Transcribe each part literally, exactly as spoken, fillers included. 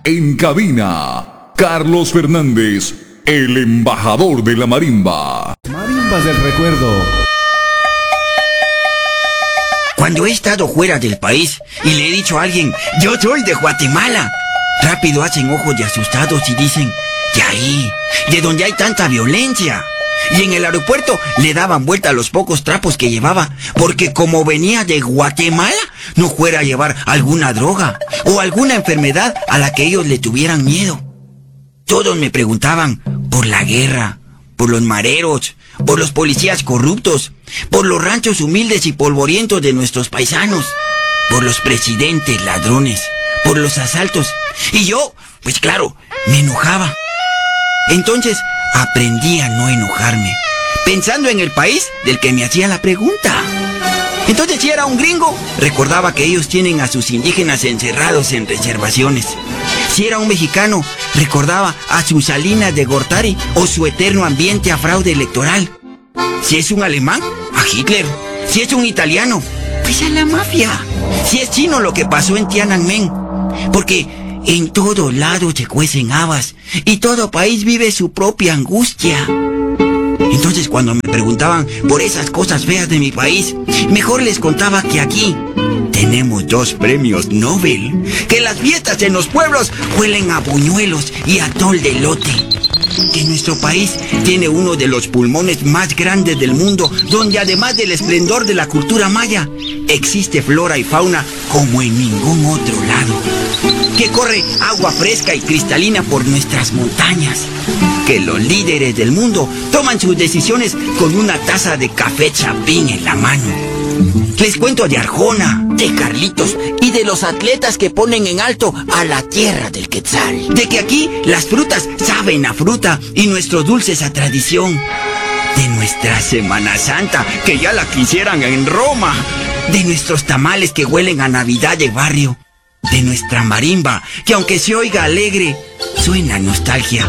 En cabina, Carlos Fernández, el embajador de la marimba. Marimbas del recuerdo. Cuando he estado fuera del país y le he dicho a alguien, yo soy de Guatemala, rápido hacen ojos de asustados y dicen, de ahí, de donde hay tanta violencia. Y en el aeropuerto le daban vuelta a los pocos trapos que llevaba, porque como venía de Guatemala, no fuera a llevar alguna droga o alguna enfermedad a la que ellos le tuvieran miedo. Todos me preguntaban por la guerra, por los mareros, por los policías corruptos, por los ranchos humildes y polvorientos de nuestros paisanos, por los presidentes ladrones, por los asaltos. Y yo, pues claro, me enojaba. Entonces aprendí a no enojarme, pensando en el país del que me hacía la pregunta. Entonces, si era un gringo, recordaba que ellos tienen a sus indígenas encerrados en reservaciones. Si era un mexicano, recordaba a sus Salinas de Gortari o su eterno ambiente a fraude electoral. Si es un alemán, a Hitler. Si es un italiano, pues a la mafia. Si es chino, lo que pasó en Tiananmen. Porque en todo lado se cuecen habas y todo país vive su propia angustia. Entonces, cuando me preguntaban por esas cosas feas de mi país, mejor les contaba que aquí tenemos dos premios Nobel, que las fiestas en los pueblos huelen a buñuelos y a atol de elote, que nuestro país tiene uno de los pulmones más grandes del mundo, donde además del esplendor de la cultura maya, existe flora y fauna como en ningún otro lado, que corre agua fresca y cristalina por nuestras montañas, que los líderes del mundo toman sus decisiones con una taza de café chapín en la mano. Les cuento de Arjona, de Carlitos y de los atletas que ponen en alto a la tierra del Quetzal. De que aquí las frutas saben a fruta y nuestros dulces a tradición. De nuestra Semana Santa, que ya la quisieran en Roma. De nuestros tamales que huelen a Navidad de barrio. De nuestra marimba, que aunque se oiga alegre, suena a nostalgia.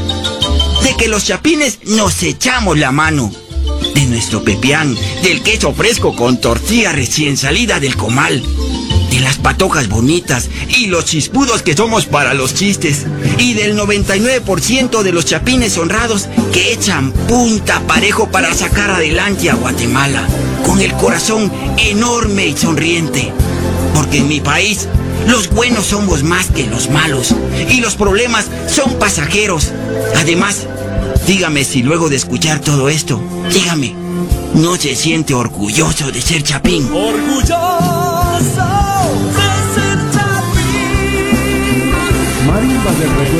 De que los chapines nos echamos la mano. De nuestro pepián, del queso fresco con tortilla recién salida del comal. De las patojas bonitas y los chispudos que somos para los chistes. Y del noventa y nueve por ciento de los chapines honrados que echan punta parejo para sacar adelante a Guatemala, con el corazón enorme y sonriente. Porque en mi país, los buenos somos más que los malos y los problemas son pasajeros. Además, dígame si luego de escuchar todo esto, dígame, ¿no se siente orgulloso de ser chapín? Orgulloso de ser chapín. Marimbas del recuerdo.